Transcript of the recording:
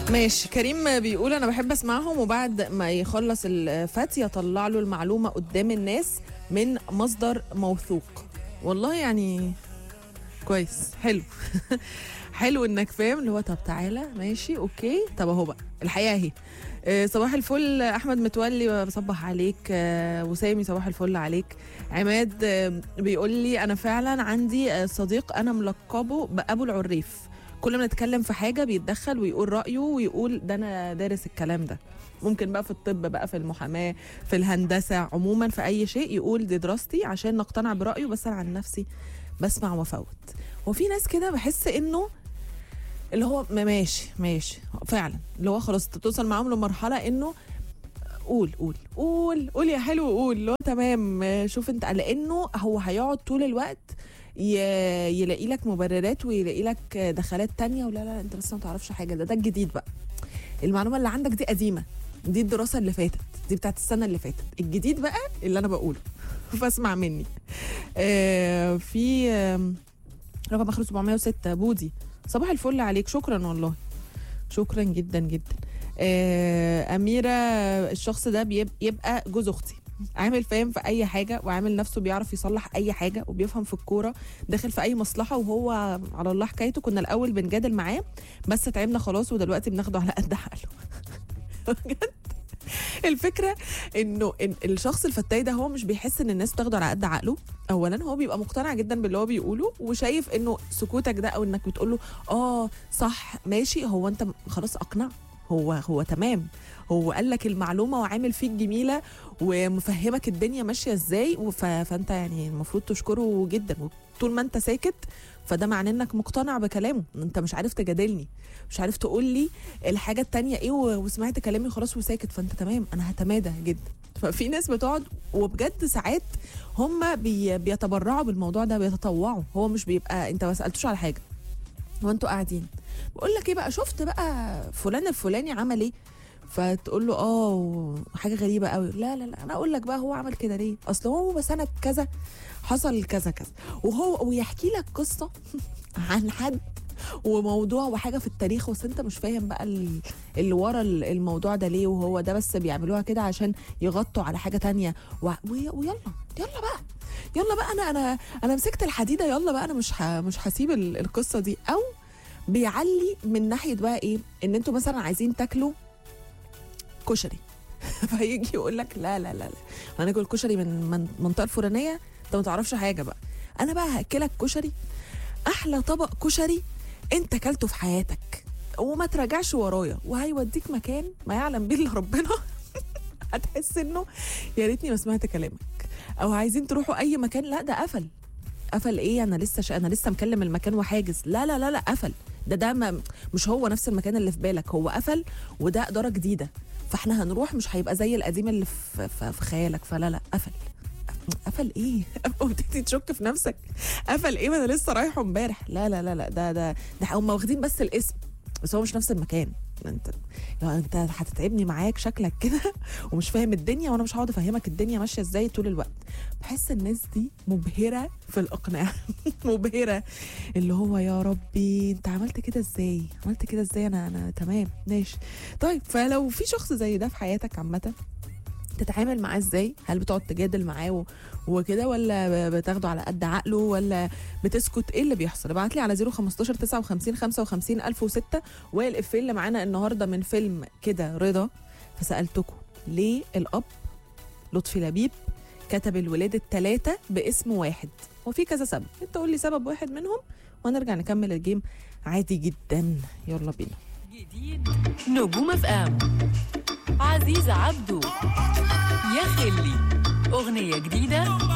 ماشي. كريم بيقول انا بحب اسمعهم وبعد ما يخلص الفات يطلع له المعلومه قدام الناس من مصدر موثوق. والله يعني كويس، حلو. حلو انك فاهم اللي هو طب تعالى ماشي اوكي. طب اهو بقى الحقيقه اهي. صباح الفل احمد متولي، بصبح عليك. وسامي صباح الفل عليك. عماد بيقول لي انا فعلا عندي صديق انا ملقبه بابو العريف، كل ما نتكلم في حاجه بيتدخل ويقول رايه ويقول ده انا دارس الكلام ده. ممكن بقى في الطب، بقى في المحاماه، في الهندسه، عموما في اي شيء يقول دي دراستي عشان نقتنع برايه، بس انا عن نفسي بسمع وافوت. وفي ناس كده بحس انه اللي هو ماشي فعلا، اللي هو خلاص توصل معاهم لمرحله انه قول يا حلو، قول اللي هو تمام. شوف انت، لانه هو هيقعد طول الوقت يلاقي لك مبررات ويلاقي لك دخلات تانية، ولا لا انت بس ما تعرفش حاجه. ده الجديد بقى. المعلومه اللي عندك دي قديمه، دي الدراسه اللي فاتت، دي بتاعت السنه اللي فاتت. الجديد بقى اللي انا بقوله فاسمع مني. في رقم اخر 706 بودي، صباح الفل عليك. شكرا والله، شكرا جدا جدا. أميرة، الشخص ده يبقى جوز أختي، عامل فاهم في أي حاجة وعامل نفسه بيعرف يصلح أي حاجة وبيفهم في الكورة، داخل في أي مصلحة وهو على الله حكايته. كنا الأول بنجادل معاه بس تعبنا خلاص ودلوقتي بناخده على قد عقله. بجد الفكرة إنه الشخص الفتاي ده هو مش بيحس إن الناس بتاخده على قد عقله. أولا هو بيبقى مقتنع جدا باللي هو بيقوله، وشايف إنه سكوتك ده أو إنك بتقوله صح ماشي، هو أنت خلاص أقنع، هو تمام، هو قال لك المعلومه وعامل فيك جميله ومفهمك الدنيا ماشيه ازاي، فانت يعني المفروض تشكره جدا. طول ما انت ساكت فده معناه انك مقتنع بكلامه، انت مش عارف تجادلني، مش عارف تقول لي الحاجه التانية ايه، وسمعت كلامي خلاص وساكت، فانت تمام، انا هتمادى جدا. ففي ناس بتقعد وبجد ساعات هم بيتبرعوا بالموضوع ده، بيتطوعوا. هو مش بيبقى انت ما سالتوش على حاجه وانتوا قاعدين، بقول لك ايه بقى، شفت بقى فلان الفلاني عمل ايه، فتقول له حاجه غريبه قوي. لا انا اقول لك بقى هو عمل كده ليه، اصل هو سنه كذا حصل كذا كذا، ويحكي لك قصه عن حد وموضوع وحاجه في التاريخ، بس انت مش فاهم بقى اللي ورا الموضوع ده ليه، وهو ده بس بيعملوها كده عشان يغطوا على حاجه تانية. ويلا بقى انا مسكت الحديده، يلا بقى انا مش هسيب القصه دي. او بيعلي من ناحيه بقى ايه، ان انتوا مثلا عايزين تاكلوا كشري فيجي يقول لك لا انا اكل كشري من المنطقه الفلانيه، انت ما تعرفش حاجه بقى، انا بقى هاكلك كشري، احلى طبق كشري انت اكلته في حياتك، وما تراجعش ورايا، وهيوديك مكان ما يعلم به الا ربنا. هتحس انه يا ريتني ما سمعت كلامك. او عايزين تروحوا اي مكان، لا ده قفل ايه، انا لسه مكلم المكان وحاجز، لا قفل، ده مش هو نفس المكان اللي في بالك، هو قفل وده اداره جديده، فاحنا هنروح مش هيبقى زي القديم اللي في خيالك، فلا قفل ايه. وبتبتدي تشك في نفسك، قفل ايه، ما انا لسه رايحه امبارح. لا ده هم واخدين بس الاسم، بس هو مش نفس المكان. انت هتتعبني معاك شكلك كده ومش فاهم الدنيا، وانا مش هقعد افهمك الدنيا ماشيه ازاي طول الوقت. بحس الناس دي مبهره في الاقناع. مبهره، اللي هو يا ربي انت عملت كده ازاي، انا تمام ماشي. طيب فلو في شخص زي ده في حياتك عامه، تتعامل معاه ازاي؟ هل بتقعد تجادل معاه وكده، ولا بتاخده على قد عقله، ولا بتسكت؟ ايه اللي بيحصل؟ ابعت لي على 015 59 55 1006. والإفيه اللي معانا النهارده من فيلم كده رضا. فسألتكم ليه الأب لطفي لبيب كتب الولاد الثلاثة باسم واحد؟ وفي كذا سبب، انت قول لي سبب واحد منهم ونرجع نكمل الجيم عادي جدا. يلا بينا. جديد نجوم اف ام، عزيز عبده يا خلي، أغنية جديدة